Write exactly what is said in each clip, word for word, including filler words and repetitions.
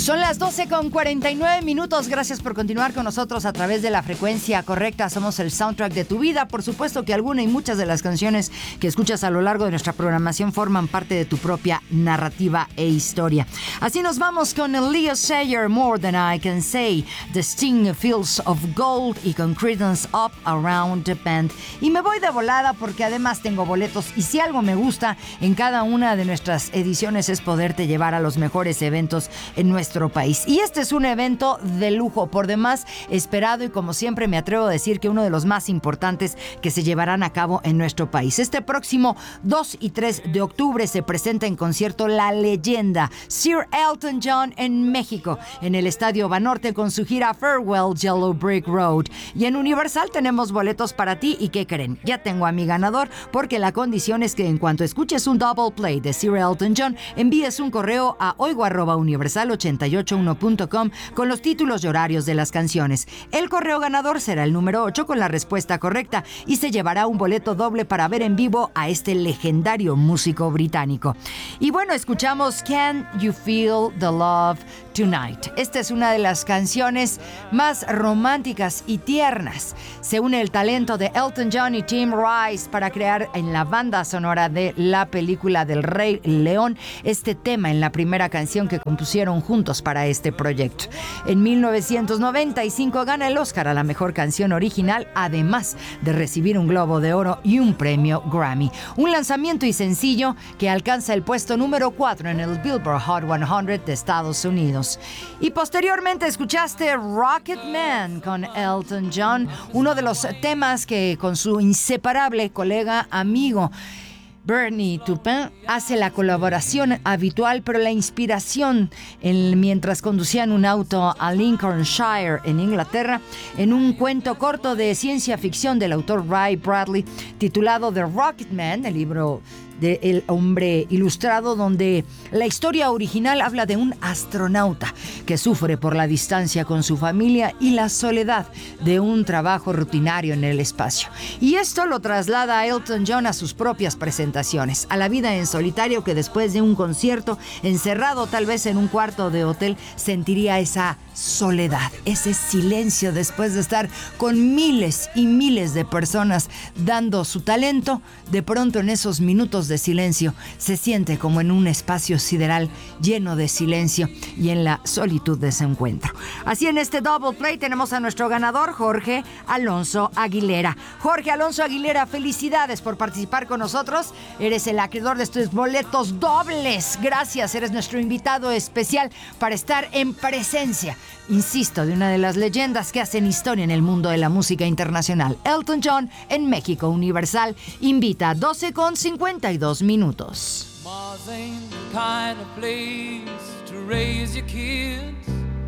Son las doce con cuarenta y nueve minutos. Gracias por continuar con nosotros a través de la frecuencia correcta. Somos el soundtrack de tu vida. Por supuesto que alguna y muchas de las canciones que escuchas a lo largo de nuestra programación forman parte de tu propia narrativa e historia. Así nos vamos con el Leo Sayer, More Than I Can Say, The Sting, Fields of Gold y con Creedence, Up Around the Bend. Y me voy de volada porque además tengo boletos y si algo me gusta en cada una de nuestras ediciones es poderte llevar a los mejores eventos en nuestro país. Y este es un evento de lujo, por demás esperado y como siempre me atrevo a decir que uno de los más importantes que se llevarán a cabo en nuestro país. Este próximo dos y tres de octubre se presenta en concierto la leyenda Sir Elton John en México, en el Estadio Banorte con su gira Farewell Yellow Brick Road. Y en Universal tenemos boletos para ti y ¿qué creen? Ya tengo a mi ganador porque la condición es que en cuanto escuches un double play de Sir Elton John, envíes un correo a oigo arroba universal ochenta y ocho uno punto com con los títulos y horarios de las canciones. El correo ganador será el número ocho con la respuesta correcta y se llevará un boleto doble para ver en vivo a este legendario músico británico. Y bueno, escuchamos Can You Feel the Love Tonight. Esta es una de las canciones más románticas y tiernas. Se une el talento de Elton John y Tim Rice para crear en la banda sonora de la película del Rey León este tema en la primera canción que compusieron juntos para este proyecto. En mil novecientos noventa y cinco gana el Oscar a la mejor canción original, además de recibir un Globo de Oro y un premio Grammy. Un lanzamiento y sencillo que alcanza el puesto número cuatro en el Billboard Hot cien de Estados Unidos. Y posteriormente escuchaste Rocket Man con Elton John, uno de los temas que con su inseparable colega amigo Bernie Taupin hace la colaboración habitual, pero la inspiración en, mientras conducían un auto a Lincolnshire en Inglaterra, en un cuento corto de ciencia ficción del autor Ray Bradley titulado The Rocket Man, el libro de El Hombre Ilustrado, donde la historia original habla de un astronauta que sufre por la distancia con su familia y la soledad de un trabajo rutinario en el espacio. Y esto lo traslada a Elton John a sus propias presentaciones, a la vida en solitario que después de un concierto, encerrado tal vez en un cuarto de hotel, sentiría esa soledad, ese silencio después de estar con miles y miles de personas dando su talento. De pronto en esos minutos de silencio se siente como en un espacio sideral lleno de silencio y en la solitud de ese encuentro. Así en este Double Play tenemos a nuestro ganador Jorge Alonso Aguilera. Jorge Alonso Aguilera, felicidades por participar con nosotros. Eres el acreedor de estos boletos dobles. Gracias, eres nuestro invitado especial para estar en presencia, insisto, de una de las leyendas que hacen historia en el mundo de la música internacional. Elton John en México. Universal invita a doce con cincuenta y dos minutos. Mars ain't the kind of place to raise your kids.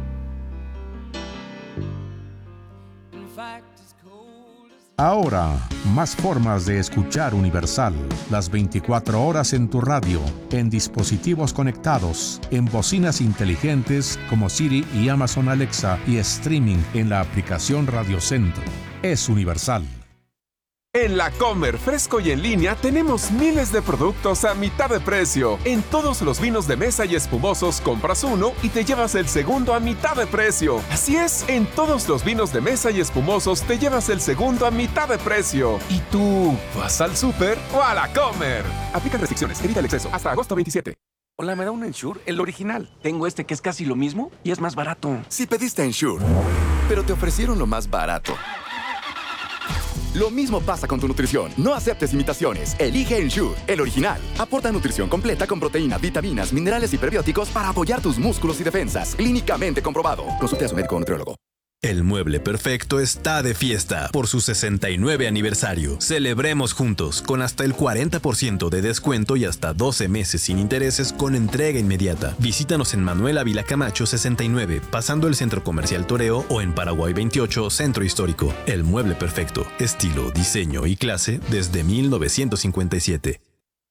In fact, it's cold as... Ahora, más formas de escuchar Universal. Las veinticuatro horas en tu radio, en dispositivos conectados, en bocinas inteligentes como Siri y Amazon Alexa y streaming en la aplicación Radio Centro. Es Universal. En La Comer, fresco y en línea, tenemos miles de productos a mitad de precio. En todos los vinos de mesa y espumosos, compras uno y te llevas el segundo a mitad de precio. Así es, en todos los vinos de mesa y espumosos, te llevas el segundo a mitad de precio. ¿Y tú, vas al súper o a La Comer? Aplica restricciones, evita el exceso. Hasta agosto veintisiete. Hola, ¿me da un Ensure? El original. Tengo este que es casi lo mismo y es más barato. Si pediste Ensure, pero te ofrecieron lo más barato. Lo mismo pasa con tu nutrición. No aceptes imitaciones. Elige Ensure, el original. Aporta nutrición completa con proteína, vitaminas, minerales y prebióticos para apoyar tus músculos y defensas. Clínicamente comprobado. Consulte a su médico o nutriólogo. El Mueble Perfecto está de fiesta por su sesenta y nueve aniversario. Celebremos juntos con hasta el cuarenta por ciento de descuento y hasta doce meses sin intereses con entrega inmediata. Visítanos en Manuel Ávila Camacho sesenta y nueve, pasando el Centro Comercial Toreo, o en Paraguay veintiocho, Centro Histórico. El Mueble Perfecto, estilo, diseño y clase desde mil novecientos cincuenta y siete.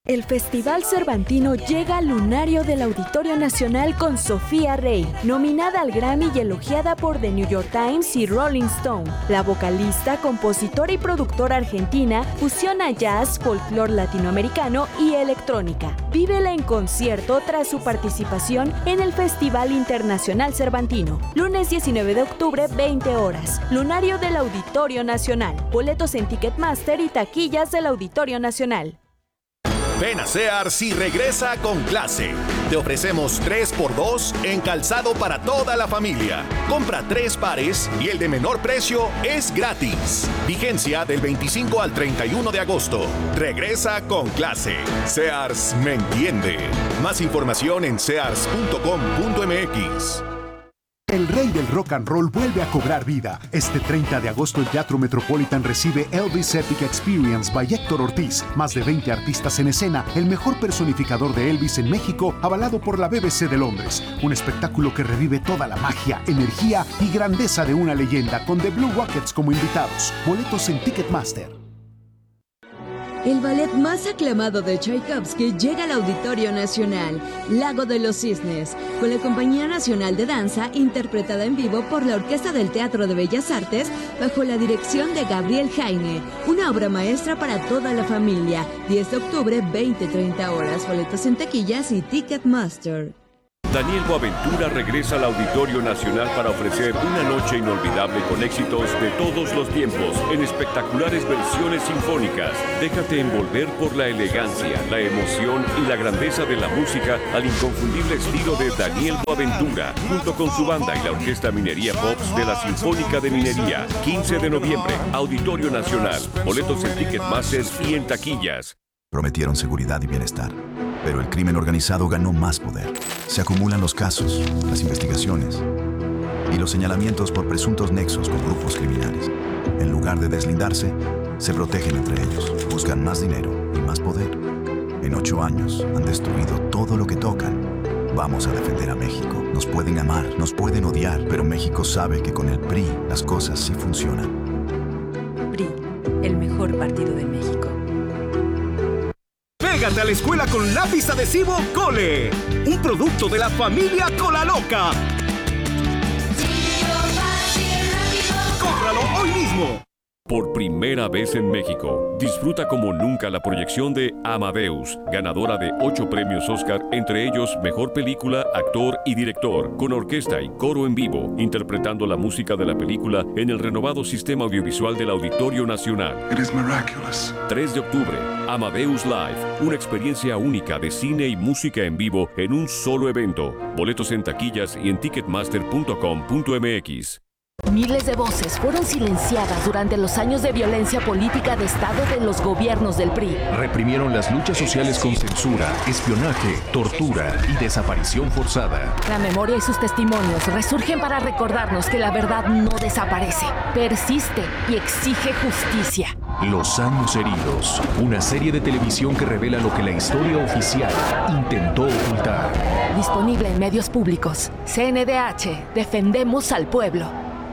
El Festival Cervantino llega al lunario del Auditorio Nacional con Sofía Rey, nominada al Grammy y elogiada por The New York Times y Rolling Stone. La vocalista, compositora y productora argentina fusiona jazz, folclore latinoamericano y electrónica. Vívela en concierto tras su participación en el Festival Internacional Cervantino. Lunes diecinueve de octubre, veinte horas. Lunario del Auditorio Nacional. Boletos en Ticketmaster y taquillas del Auditorio Nacional. Ven a Sears y regresa con clase. Te ofrecemos tres por dos en calzado para toda la familia. Compra tres pares y el de menor precio es gratis. Vigencia del veinticinco al treinta y uno de agosto. Regresa con clase. Sears me entiende. Más información en sears punto com punto m x. El rey del rock and roll vuelve a cobrar vida. Este treinta de agosto el Teatro Metropolitan recibe Elvis Epic Experience by Héctor Ortiz. Más de veinte artistas en escena, el mejor personificador de Elvis en México, avalado por la B B C de Londres. Un espectáculo que revive toda la magia, energía y grandeza de una leyenda, con The Blue Rockets como invitados. Boletos en Ticketmaster. El ballet más aclamado de Tchaikovsky llega al Auditorio Nacional, Lago de los Cisnes, con la Compañía Nacional de Danza, interpretada en vivo por la Orquesta del Teatro de Bellas Artes, bajo la dirección de Gabriel Jaime. Una obra maestra para toda la familia. diez de octubre, veinte a treinta horas. Boletos en taquillas y Ticketmaster. Daniel Boaventura regresa al Auditorio Nacional para ofrecer una noche inolvidable con éxitos de todos los tiempos en espectaculares versiones sinfónicas. Déjate envolver por la elegancia, la emoción y la grandeza de la música al inconfundible estilo de Daniel Boaventura, junto con su banda y la Orquesta Minería Pops de la Sinfónica de Minería. quince de noviembre, Auditorio Nacional. Boletos en Ticketmaster y en taquillas. Prometieron seguridad y bienestar, pero el crimen organizado ganó más poder. Se acumulan los casos, las investigaciones y los señalamientos por presuntos nexos con grupos criminales. En lugar de deslindarse, se protegen entre ellos, buscan más dinero y más poder. En ocho años han destruido todo lo que tocan. Vamos a defender a México. Nos pueden amar, nos pueden odiar, pero México sabe que con el P R I las cosas sí funcionan. P R I, el mejor partido de México. Pégate a la escuela con lápiz adhesivo Cole, un producto de la familia Cola Loca. ¡Cómpralo hoy mismo! Por primera vez en México, disfruta como nunca la proyección de Amadeus, ganadora de ocho premios Oscar, entre ellos Mejor Película, Actor y Director, con orquesta y coro en vivo, interpretando la música de la película en el renovado sistema audiovisual del Auditorio Nacional. It is miraculous. tres de octubre, Amadeus Live, una experiencia única de cine y música en vivo en un solo evento. Boletos en taquillas y en ticketmaster punto com punto m x. Miles de voces fueron silenciadas durante los años de violencia política de Estado de los gobiernos del P R I. Reprimieron las luchas sociales con censura, espionaje, tortura y desaparición forzada. La memoria y sus testimonios resurgen para recordarnos que la verdad no desaparece, persiste y exige justicia. Los años heridos, una serie de televisión que revela lo que la historia oficial intentó ocultar. Disponible en medios públicos. C N D H, defendemos al pueblo.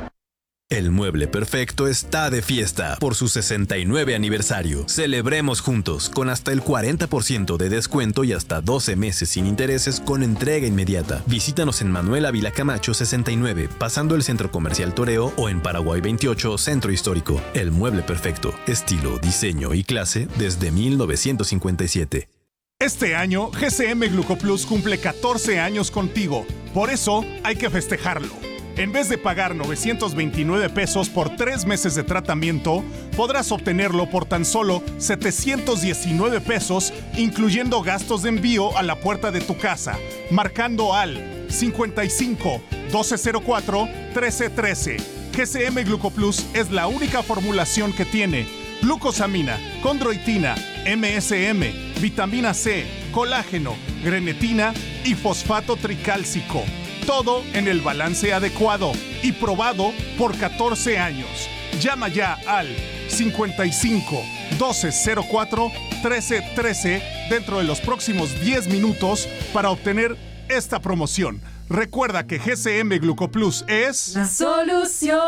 El Mueble Perfecto está de fiesta por su sesenta y nueve aniversario. Celebremos juntos con hasta el cuarenta por ciento de descuento y hasta doce meses sin intereses con entrega inmediata. Visítanos en Manuel Ávila Camacho sesenta y nueve, pasando el Centro Comercial Toreo, o en Paraguay veintiocho, Centro Histórico. El Mueble Perfecto, estilo, diseño y clase desde mil novecientos cincuenta y siete. Este año, G C M Glucoplus cumple catorce años contigo. Por eso, hay que festejarlo. En vez de pagar novecientos veintinueve pesos por tres meses de tratamiento, podrás obtenerlo por tan solo setecientos diecinueve pesos, incluyendo gastos de envío a la puerta de tu casa, marcando al cincuenta y cinco, doce cero cuatro, trece trece. G C M Glucoplus es la única formulación que tiene glucosamina, condroitina, M S M, vitamina C, colágeno, grenetina y fosfato tricálcico. Todo en el balance adecuado y probado por catorce años. Llama ya al cincuenta y cinco, doce cero cuatro, trece trece dentro de los próximos diez minutos para obtener esta promoción. Recuerda que G C M Glucoplus es la solución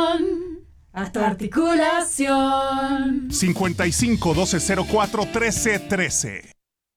a tu articulación. cincuenta y cinco, doce cero cuatro, trece trece.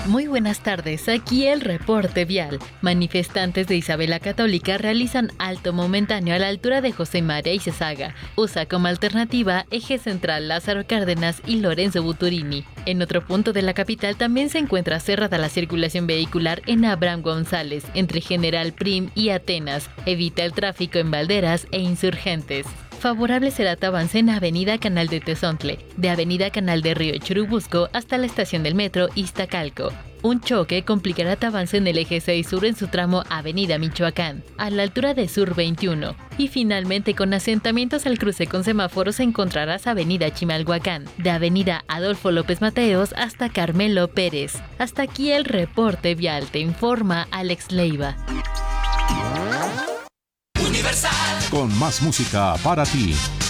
Muy buenas tardes, aquí el reporte vial. Manifestantes de Isabela Católica realizan alto momentáneo a la altura de José María Izazaga. Usa como alternativa Eje Central Lázaro Cárdenas y Lorenzo Buturini. En otro punto de la capital también se encuentra cerrada la circulación vehicular en Abraham González, entre General Prim y Atenas. Evita el tráfico en Valderas e Insurgentes. Favorable será tu avance en Avenida Canal de Tezontle, de Avenida Canal de Río Churubusco hasta la estación del metro Iztacalco. Un choque complicará tu avance en el eje seis Sur en su tramo Avenida Michoacán, a la altura de Sur veintiuno. Y finalmente, con asentamientos al cruce con semáforos encontrarás Avenida Chimalhuacán, de Avenida Adolfo López Mateos hasta Carmelo Pérez. Hasta aquí el reporte vial, te informa Alex Leiva. Con más música para ti.